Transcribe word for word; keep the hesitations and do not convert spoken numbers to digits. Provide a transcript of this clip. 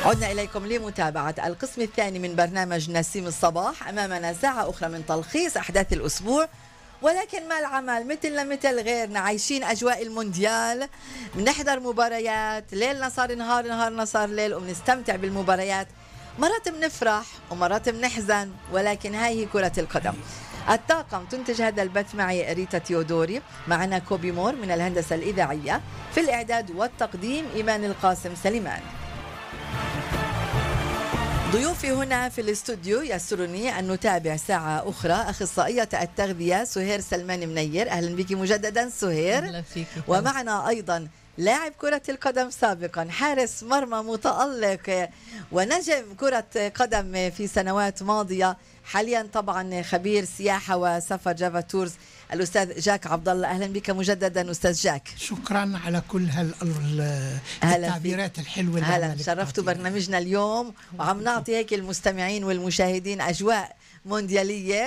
عدنا إليكم لمتابعة القسم الثاني من برنامج نسيم الصباح. أمامنا ساعة أخرى من تلخيص أحداث الأسبوع، ولكن ما العمل مثلنا مثل غيرنا، عايشين أجواء المونديال، بنحضر مباريات، ليلنا صار نهار، نهارنا صار ليل، وبنستمتع بالمباريات. مرات بنفرح ومرات بنحزن، ولكن هاي هي كرة القدم. الطاقم تنتج هذا البث معي ريتا تيودوري، معنا كوبي مور من الهندسة الإذاعية، في الإعداد والتقديم إيمان القاسم سليمان. ضيوفي هنا في الاستوديو يسرني أن نتابع ساعة أخرى أخصائية التغذية سهير سلمان منير. أهلا بك مجددا سهير. أهلا فيك. ومعنا أيضا لاعب كرة القدم سابقا، حارس مرمى متألق ونجم كرة قدم في سنوات ماضية، حاليا طبعا خبير سياحة وسفر جافا تورز، الأستاذ جاك عبد الله. أهلا بك مجددا أستاذ جاك. شكرا على كل هالتعبيرات الحلوة. هلا، شرفتوا برنامجنا اليوم، وعم نعطي هيك المستمعين والمشاهدين أجواء مونديالية.